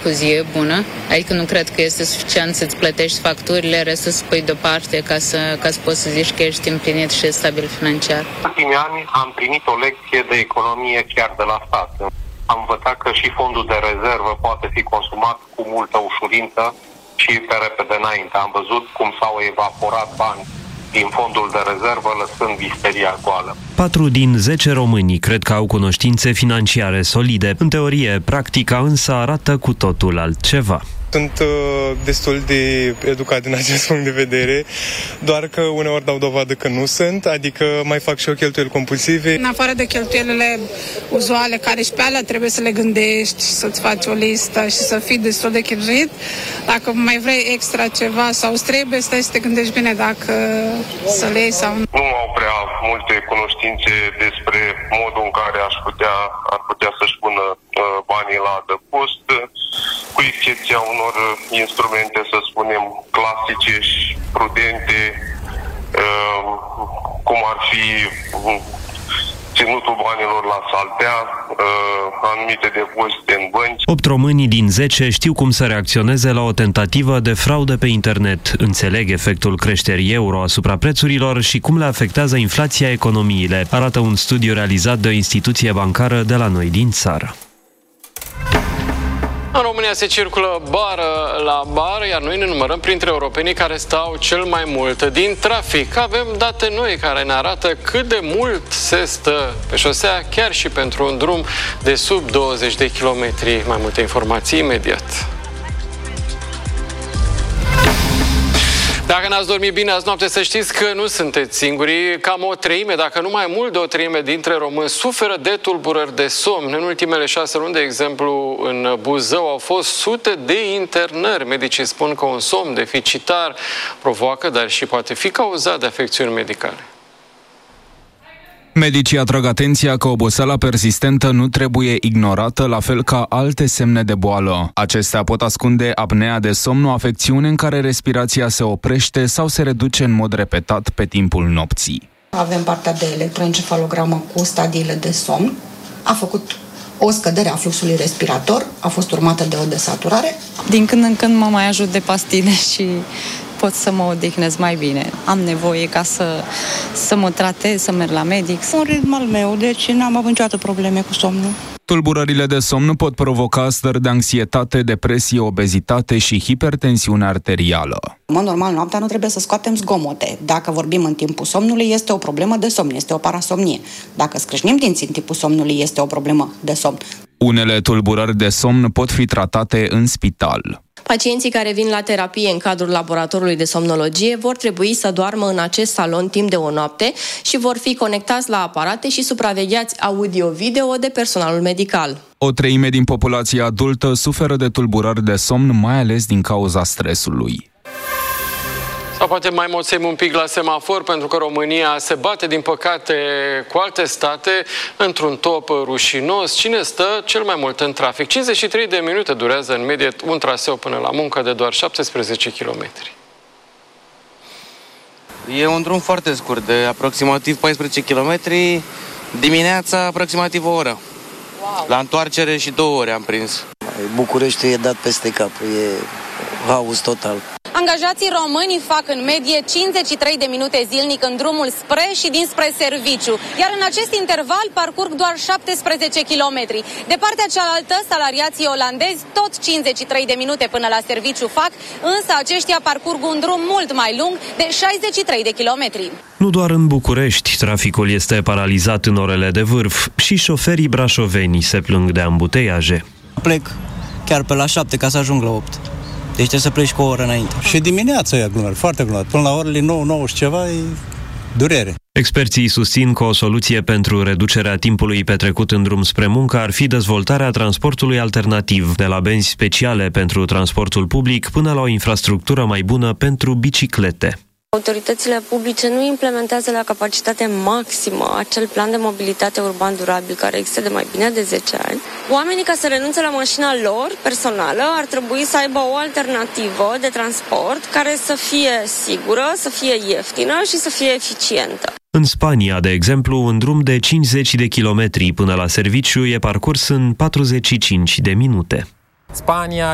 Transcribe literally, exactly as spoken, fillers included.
cu zi e bună, adică nu cred că este suficient să-ți plătești facturile, restul să pui deoparte ca să, ca să poți să zici că ești împlinit și stabil financiar. În ultimii ani am primit o lecție de economie chiar de la stat. Am învățat că și fondul de rezervă poate fi consumat cu multă ușurință și pe repede înainte. Am văzut cum s-au evaporat bani din fondul de rezervă, lăsând visteria goală. Patru din zece români cred că au cunoștințe financiare solide. În teorie, practica însă arată cu totul altceva. Sunt uh, destul de educat din acest punct de vedere, doar că uneori dau dovadă că nu sunt, adică mai fac și eu cheltuieli compulsive. În afară de cheltuielile uzuale care și pe alea trebuie să le gândești și să-ți faci o listă și să fii destul de chipzuit, dacă mai vrei extra ceva sau îți trebuie, stai să te gândești bine dacă să le iei sau nu. Nu au prea multe cunoștințe despre modul în care aș putea, ar putea să-și pună uh, banii la adăpost, cu excepția unor instrumente, să spunem, clasice și prudente, cum ar fi ținutul banilor la saltea, anumite depozite în bănci. Opt români din zece știu cum să reacționeze la o tentativă de fraudă pe internet. Înțeleg efectul creșterii euro asupra prețurilor și cum le afectează inflația economiile, arată un studiu realizat de o instituție bancară de la noi din țară. În România se circulă bară la bară, iar noi ne numărăm printre europenii care stau cel mai mult din trafic. Avem date noi care ne arată cât de mult se stă pe șosea, chiar și pentru un drum de sub douăzeci de kilometri. Mai multe informații imediat. Dacă n-ați dormit bine azi noapte, să știți că nu sunteți singuri. Cam o treime, dacă nu mai mult de o treime dintre români suferă de tulburări de somn. În ultimele șase luni, de exemplu, în Buzău au fost sute de internări. Medicii spun că un somn deficitar provoacă, dar și poate fi cauzat de afecțiuni medicale. Medicii atrag atenția că oboseala persistentă nu trebuie ignorată, la fel ca alte semne de boală. Acestea pot ascunde apnea de somn, o afecțiune în care respirația se oprește sau se reduce în mod repetat pe timpul nopții. Avem partea de electroencefalogramă cu stadiile de somn. A făcut o scădere a fluxului respirator, a fost urmată de o desaturare. Din când în când mă mai ajut de pastile și pot să mă odihnesc mai bine. Am nevoie ca să, să mă tratez, să merg la medic. Un ritm al meu, deci n-am avut niciodată probleme cu somnul. Tulburările de somn pot provoca stări de anxietate, depresie, obezitate și hipertensiune arterială. În mod normal, noaptea nu trebuie să scoatem zgomote. Dacă vorbim în timpul somnului, este o problemă de somn, este o parasomnie. Dacă scrâșnim dinții în timpul somnului, este o problemă de somn. Unele tulburări de somn pot fi tratate în spital. Pacienții care vin la terapie în cadrul laboratorului de somnologie vor trebui să doarmă în acest salon timp de o noapte și vor fi conectați la aparate și supravegheați audio-video de personalul medical. O treime din populația adultă suferă de tulburări de somn, mai ales din cauza stresului. Sau poate mai moțim un pic la semafor, pentru că România se bate, din păcate, cu alte state într-un top rușinos. Cine stă cel mai mult în trafic? cincizeci și trei de minute durează în medie un traseu până la muncă de doar șaptesprezece kilometri. E un drum foarte scurt, de aproximativ paisprezece kilometri, dimineața aproximativ o oră. Wow. La întoarcere și două ore am prins. Bucureștiul e dat peste cap, e haos total. Angajații români fac în medie cincizeci și trei de minute zilnic în drumul spre și dinspre serviciu, iar în acest interval parcurg doar șaptesprezece kilometri. De partea cealaltă, salariații olandezi tot cincizeci și trei de minute până la serviciu fac, însă aceștia parcurg un drum mult mai lung de șaizeci și trei de kilometri. Nu doar în București, traficul este paralizat în orele de vârf. Și șoferii brașoveni se plâng de ambuteiaje. Plec chiar pe la șapte ca să ajung la opt. Deci trebuie să pleci cu o oră înainte. Și dimineața e aglomerat, foarte aglomerat. Până la orele nouă, nouă și ceva, e durere. Experții susțin că o soluție pentru reducerea timpului petrecut în drum spre muncă ar fi dezvoltarea transportului alternativ, de la benzi speciale pentru transportul public până la o infrastructură mai bună pentru biciclete. Autoritățile publice nu implementează la capacitate maximă acel plan de mobilitate urban durabil care există de mai bine de zece ani. Oamenii, ca să renunțe la mașina lor personală, ar trebui să aibă o alternativă de transport care să fie sigură, să fie ieftină și să fie eficientă. În Spania, de exemplu, un drum de cincizeci de kilometri până la serviciu e parcurs în patruzeci și cinci de minute. Spania